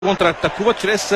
контратакува чрез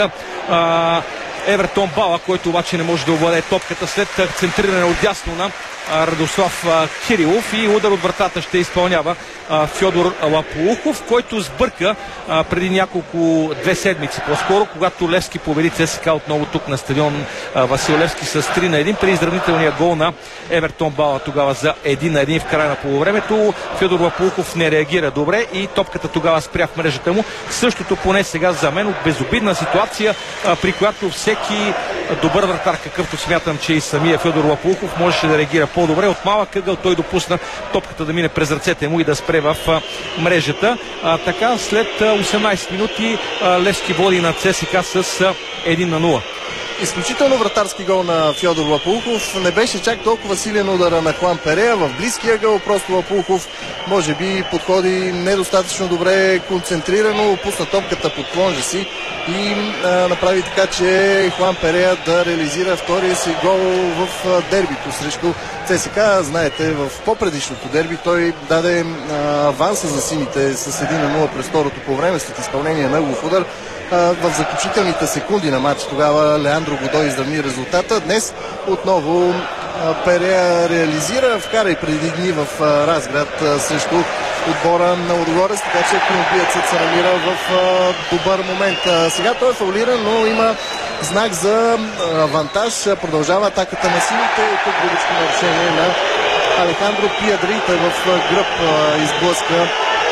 Евертон Бала, който обаче не може да овладее топката след центриране отдясно на Радослав Кирилов, и удар от вратата ще изпълнява Фьодор Лапоухов, който сбърка преди две седмици по-скоро, когато Левски победи ЦСКА отново тук на стадион Васил Левски с 3-1 при изравнителния гол на Евертон Бала тогава за 1-1 в края на полувремето. Фьодор Лапоухов не реагира добре и топката тогава спря в мрежата му. Същото поне сега за мен от безобидна ситуация, при която всеки добър вратар, какъвто смятам, че и самия Фьодор Лапоухов, можеше да реагира по-добре. От малък ъгъл той допусна топката да мине през ръцете му и да спре в мрежата. Така след 18 минути Левски води на ЦСКА с 1-0. Изключително вратарски гол на Фьодор Лапоухов. Не беше чак толкова силен удара на Хуан Перея в близкия гол. Просто Лапоухов може би подходи недостатъчно добре, концентрирано, пусна топката под плонжа си и направи така, че Хуан Перея да реализира втория си гол в дербито срещу ЦСКА. Знаете, в по-предишното дерби той даде аванса за сините с 1-0 през второто по време след изпълнение на ъглов удар. В заключителните секунди на матч тогава Леандро Годой изравни резултата. Днес отново Перея реализира, вкара и преди дни в Разград срещу отбора на Лудогорец, така че колумбиецът се намира в добър момент. Сега той е фаулиран, но има знак за авантаж. Продължава атаката на силите. Тук грубичко нарушение на Алехандро Пиадрита в гръб изблъска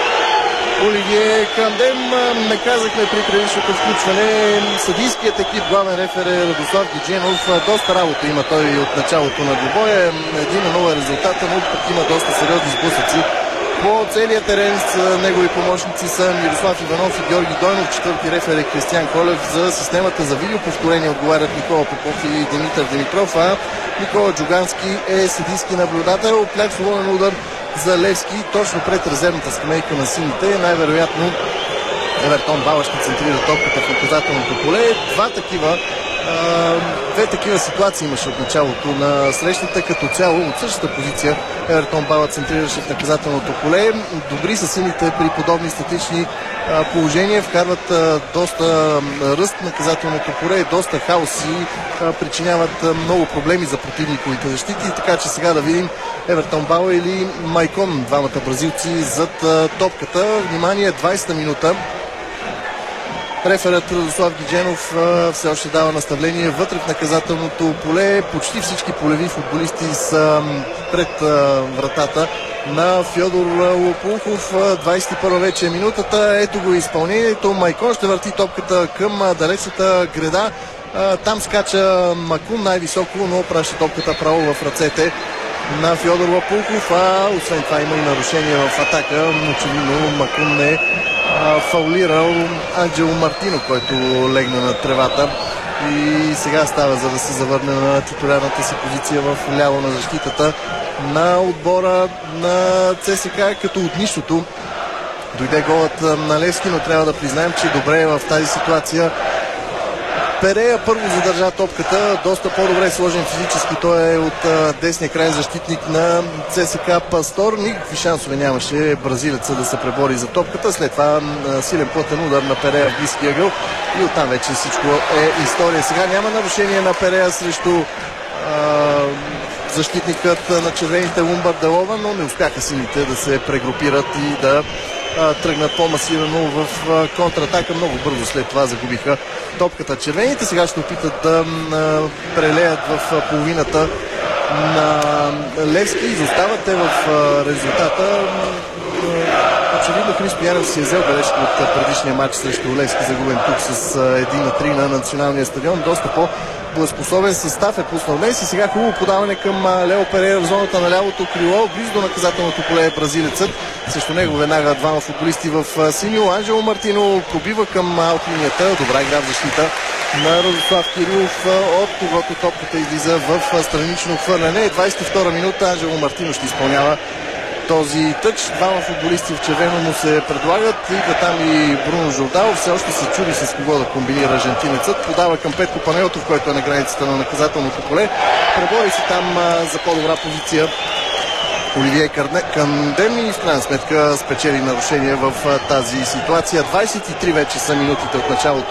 Оливие Кандем. Не казахме при предишното включване. Съдийският екип, главен рефер е Радослав Гидженов. Доста работа има той от началото на двубоя. 1-0 е резултата, но пък има доста сериозни сблъсъци по целия терен. С негови помощници са Мирослав Иванов и Георги Дойнов. Четвърти рефер е Кристиян Колев. За системата за видеоповторение отговарят Никола Попов и Димитър Димитров, а Никола Джугански е съдийски наблюдател. Пряк свободен удар за Левски точно пред резервната скамейка на сините. Най-вероятно Евертон Бала ще центрира топката в наказателното поле. Две такива ситуации имаше от началото на срещата. Като цяло от същата позиция Евертон Бала центрираше в наказателното поле. Добри са сините при подобни статични положения. Вкарват доста ръст в наказателното поле, доста хаос и причиняват много проблеми за противниковите защити. Така че сега да видим Евертон Бала или Майкон, двамата бразилци зад топката. Внимание, 20-та минута. Реферът Радослав Гидженов все още дава наставление вътре в наказателното поле. Почти всички полеви футболисти са пред вратата на Фьодор Лапоухов. 21 вече е минутата. Ето го изпълнението. Майкон ще върти топката към далечната греда. Там скача Макун най-високо, но праща топката право в ръцете на Фьодор Лапоухов. Освен това има и нарушение в атака. Очевидно Макун не фаулирал Анджело Мартино, който легна на тревата и сега става, за да се завърне на титулярната си позиция в ляво на защитата на отбора на ЦСКА, като от нищото дойде голът на Левски, но трябва да признаем, че добре е в тази ситуация. Перея първо задържа топката, доста по-добре сложен физически. Той е от десния крайен защитник на ЦСКА Пастор. Никакви шансове нямаше бразилеца да се пребори за топката. След това силен плътен удар на Перея в близкия ъгъл и оттам вече всичко е история. Сега няма нарушение на Перея срещу защитникът на червените Лумбар Делова, но не успяха силите да се прегрупират и да тръгнат по-масирано в контратака. Много бързо след това загубиха топката. Червените сега ще опитат да прелеят в половината на Левски. Изостават те в резултата. Очевидно Христо Янев си е взел бележка от предишния матч срещу Левски, загубен тук с 1-3 на националния стадион. Доста по-боеспособен състав е пуснал днес и сега хубаво подаване към Лео Перея в зоната на лявото крило. Близо до наказателното поле е бразилецът. Срещу него веднага двама футболисти в синьо. Анджело Мартино пробива към аутлинията. Добра игра в защита на Радослав Кирилов, от когото топката излиза в странично хвърляне. 22 минута Анджело Мартино ще изпълнява този тъч. Двама футболисти в червено му се предлагат. Идва там и Бруно Жордало. Все още се чуди с кого да комбинира аржентинецът. Подава към Петко Панайотов, който е на границата на наказателното поле. Пребори се там за по-добра позиция Оливие Кандем и в крайна сметка спечели нарушение в тази ситуация. 23 вече са минутите от началото